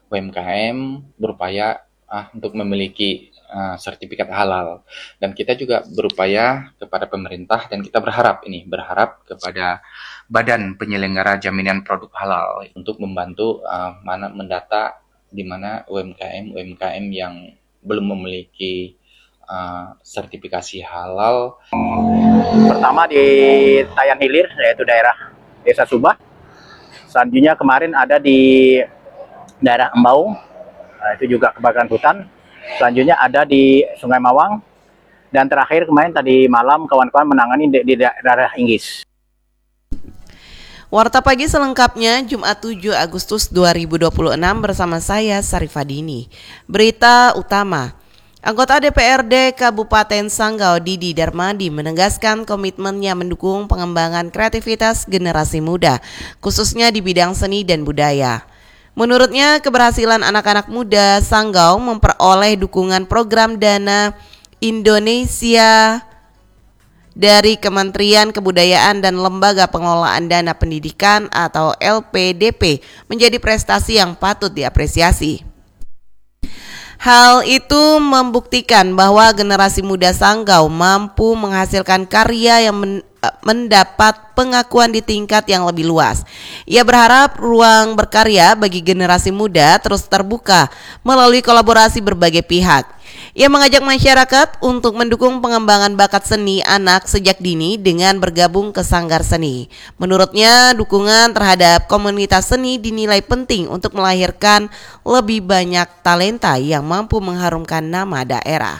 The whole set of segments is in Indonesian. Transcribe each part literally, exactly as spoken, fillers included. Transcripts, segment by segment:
U M K M berupaya ah, untuk memiliki uh, sertifikat halal, dan kita juga berupaya kepada pemerintah, dan kita berharap ini berharap kepada Badan Penyelenggara Jaminan Produk Halal untuk membantu uh, mana mendata di mana U M K M U M K M yang belum memiliki uh, sertifikasi halal. Pertama di Tayan Hilir, yaitu daerah Desa Subah. Selanjutnya kemarin ada di daerah Embau, nah, itu juga kebakaran hutan. Selanjutnya ada di Sungai Mawang. Dan terakhir kemarin tadi malam kawan-kawan menangani di, di daerah Inggis. Warta Pagi selengkapnya Jumat tujuh Agustus dua ribu dua puluh enam bersama saya Sarifadini. Berita utama. Anggota D P R D Kabupaten Sanggau Didi Darmadi menegaskan komitmennya mendukung pengembangan kreativitas generasi muda, khususnya di bidang seni dan budaya. Menurutnya, keberhasilan anak-anak muda Sanggau memperoleh dukungan program Dana Indonesia dari Kementerian Kebudayaan dan Lembaga Pengelolaan Dana Pendidikan atau L P D P menjadi prestasi yang patut diapresiasi. Hal itu membuktikan bahwa generasi muda Sanggau mampu menghasilkan karya yang men- mendapat pengakuan di tingkat yang lebih luas. Ia berharap ruang berkarya bagi generasi muda terus terbuka melalui kolaborasi berbagai pihak. Ia mengajak masyarakat untuk mendukung pengembangan bakat seni anak sejak dini dengan bergabung ke sanggar seni. Menurutnya, dukungan terhadap komunitas seni dinilai penting untuk melahirkan lebih banyak talenta yang mampu mengharumkan nama daerah.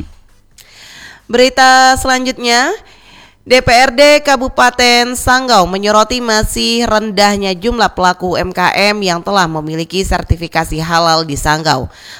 Berita selanjutnya, D P R D Kabupaten Sanggau menyoroti masih rendahnya jumlah pelaku U M K M yang telah memiliki sertifikasi halal di Sanggau.